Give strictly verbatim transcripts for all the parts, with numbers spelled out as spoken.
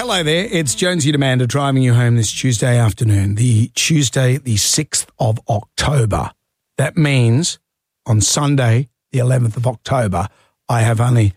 Hello there, it's Jonesy and Amanda driving you home this Tuesday afternoon, the Tuesday, the sixth of October. That means on Sunday, the eleventh of October, I have only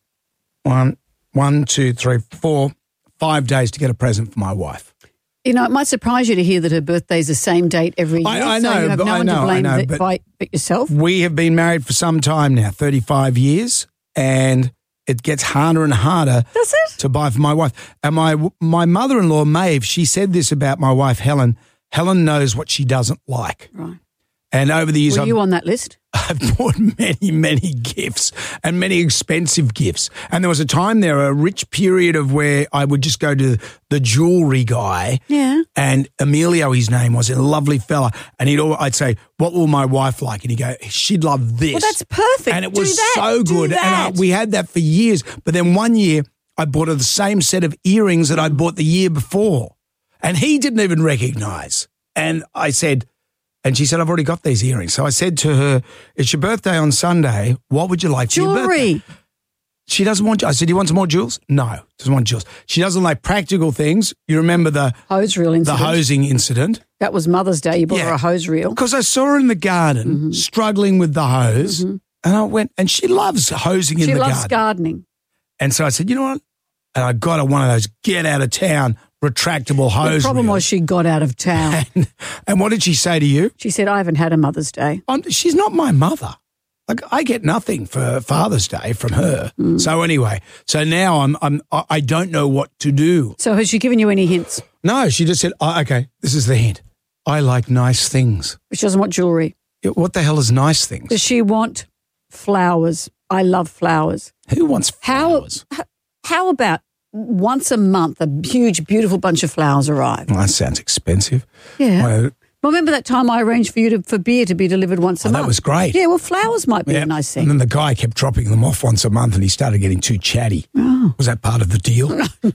one, one, two, three, four, five days to get a present for my wife. You know, it might surprise you to hear that her birthday's the same date every year. I, I know, so you have but no I one know, to blame I know, but, but by, but yourself. We have been married for some time now, thirty-five years, and it gets harder and harder Does it? to buy for my wife. And my my mother-in-law, Maeve, she said this about my wife, Helen. Helen knows what she doesn't like. Right. And over the years, Were I've, you on that list? I've bought many, many gifts and many expensive gifts. And there was a time there, a rich period of where I would just go to the jewellery guy. Yeah. And Emilio, his name was, a lovely fella. And he'd, I'd say, what will my wife like? And he'd go, she'd love this. Well, that's perfect. And it Do was that. so Do good. And I, that. we had that for years. But then one year, I bought her the same set of earrings that I'd bought the year before. And he didn't even recognise. And I said, and she said, I've already got these earrings. So I said to her, it's your birthday on Sunday. What would you like for your birthday? Jewelry. She doesn't want, I said, you want some more jewels? No, doesn't want jewels. She doesn't like practical things. You remember the Hose reel the incident. hosing incident? That was Mother's Day. You bought Yeah. her a hose reel. Because I saw her in the garden Mm-hmm. struggling with the hose. And I went, and she loves hosing in She the loves garden. gardening. And so I said, you know what? And I got her one of those get out of town retractable hose The problem reels. was she got out of town. And, and what did she say to you? She said, I haven't had a Mother's Day. I'm, she's not my mother. Like, I get nothing for Father's Day from her. Mm. So anyway, so now I'm, I'm, I I don't know what to do. So has she given you any hints? No, she just said, oh, okay, this is the hint. I like nice things. She doesn't want jewelry. Yeah, what the hell is nice things? Does she want flowers? I love flowers. Who wants How, flowers? h- how about once a month a huge, beautiful bunch of flowers arrive? Well, that sounds expensive. Yeah. Well, Well, remember that time I arranged for you to, for beer to be delivered once a Oh, that month? was great. Yeah, well, flowers might be yeah. a nice And thing. then the guy kept dropping them off once a month and he started getting too chatty. Oh. Was that part of the deal?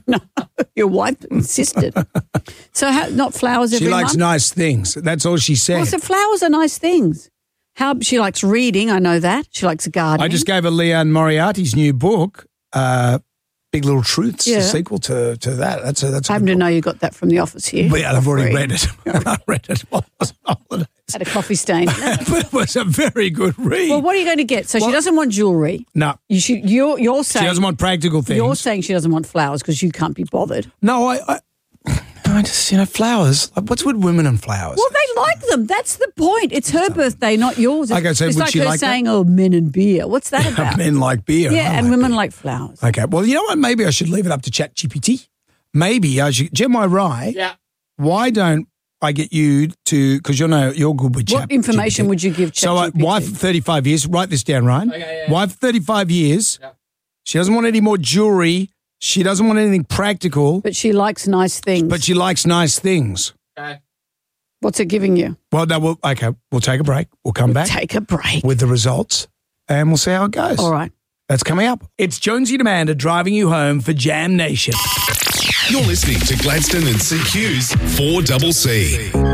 Your wife insisted. So how, not flowers every She likes month? nice things. That's all she said. Well, so flowers are nice things. How she likes reading, I know that. She likes gardening. I just gave her Leanne Moriarty's new book, uh, Big Little Truths, Yeah. the sequel to, to that. That's a, that's a I happen good to book. know you got that from the office here. But yeah, I've already Free. read it. I read it while I was on holidays. Had a coffee stain. But it was a very good read. Well, what are you going to get? So she Well- doesn't want jewellery. no, You should, you're, you're she saying doesn't want practical things. you're saying she doesn't want flowers because you can't be bothered. No, I, I, I just, you know, flowers. Like, what's with women and flowers? Well, they like them. That's the point. It's her birthday, not yours. Okay, so it's would like she her like that? saying, "Oh, men and beer." What's that about? Men like beer. yeah, I and like women beer. like flowers. Okay, well, you know what? Maybe I should leave it up to ChatGPT. Maybe I should. Jim, am I right? Yeah. Why don't I get you to? Because you know you're good with Chat. What information G P T. would you give So, uh, ChatGPT? wife, thirty-five years. Write this down, Ryan. Okay, yeah. Wife, thirty-five years. Yeah. She doesn't want any more jewelry. She doesn't want anything practical, But she likes nice things. but she likes nice things. Okay. What's it giving you? Well, no, we'll, okay, we'll take a break. We'll come back Take a break. with the results, and we'll see how it goes. All right. That's coming up. It's Jonesy and Amanda driving you home for Jam Nation. You're listening to Gladstone and C Q's four C C.